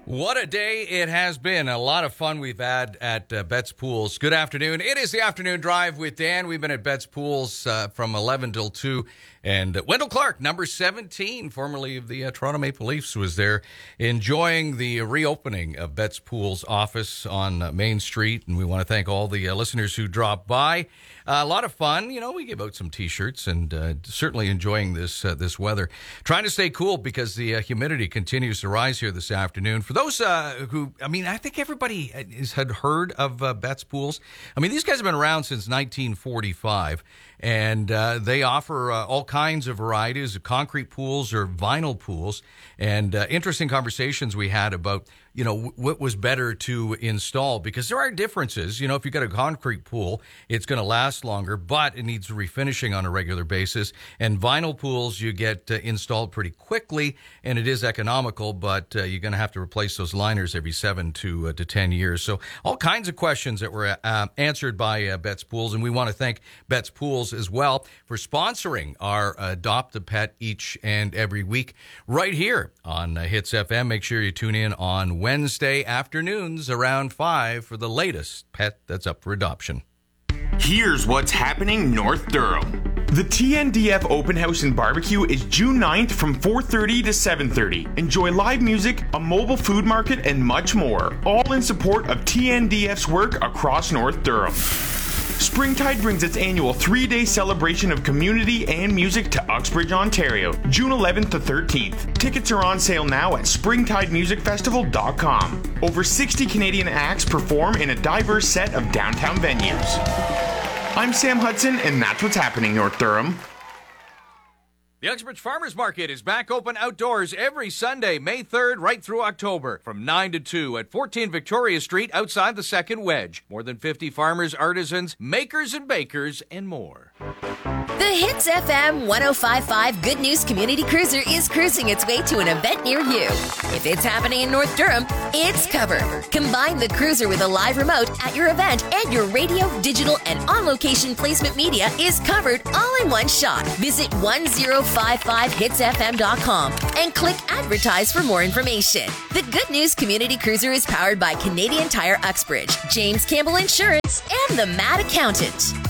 What a day it has been. A lot of fun we've had at Betts Pools. Good afternoon. It is the afternoon drive with Dan. We've been at Betts Pools from 11 till 2. And Wendell Clark, number 17, formerly of the Toronto Maple Leafs, was there enjoying the reopening of Betts Pools office on Main Street. And we want to thank all the listeners who dropped by. A lot of fun. You know, we gave out some T-shirts and certainly enjoying this weather. Trying to stay cool because the humidity continues to rise here this afternoon. For those who, I think everybody had heard of Betts Pools. I mean, these guys have been around since 1945. And they offer all kinds of varieties of concrete pools or vinyl pools. And interesting conversations we had about, you know, what was better to install, because there are differences. You know, if you've got a concrete pool, it's going to last longer, but it needs refinishing on a regular basis. And vinyl pools, you get installed pretty quickly, and it is economical, but you're going to have to replace those liners every 7 to 10 years. So all kinds of questions that were answered by Betts Pools, and we want to thank Betts Pools as well for sponsoring our Adopt a Pet each and every week right here on Hits FM. Make sure you tune in on Wednesday afternoons around 5 for the latest pet that's up for adoption. Here's what's happening North Durham. The TNDF Open House and Barbecue is June 9th from 4:30 to 7:30. Enjoy live music, a mobile food market, and much more. All in support of TNDF's work across North Durham. Springtide brings its annual 3-day celebration of community and music to Uxbridge, Ontario, June 11th to 13th. Tickets are on sale now at springtidemusicfestival.com. Over 60 Canadian acts perform in a diverse set of downtown venues. I'm Sam Hudson, and that's what's happening, North Durham. The Uxbridge Farmers Market is back open outdoors every Sunday, May 3rd, right through October, from 9 to 2 at 14 Victoria Street outside the Second Wedge. More than 50 farmers, artisans, makers and bakers, and more. The Hits FM 105.5 Good News Community Cruiser is cruising its way to an event near you. If it's happening in North Durham, it's covered. Combine the cruiser with a live remote at your event, and your radio, digital, and on-location placement media is covered all in one shot. Visit 1055hitsfm.com and click Advertise for more information. The Good News Community Cruiser is powered by Canadian Tire Uxbridge, James Campbell Insurance, and the Mad Accountant.